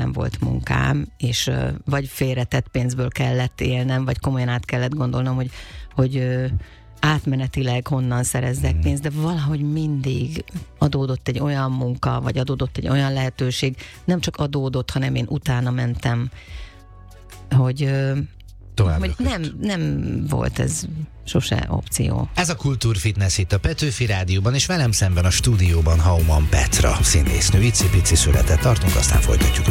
nem volt munkám, és vagy félretett pénzből kellett élnem, vagy komolyan át kellett gondolnom, hogy átmenetileg honnan szerezzek pénzt, de valahogy mindig adódott egy olyan munka, vagy adódott egy olyan lehetőség, nem csak adódott, hanem én utána mentem, hogy nem volt ez sose opció. Ez a Kultúrfitness itt a Petőfi Rádióban, és velem szemben a stúdióban Hauman Petra, színésznő. Icipici született tartunk, aztán folytatjuk.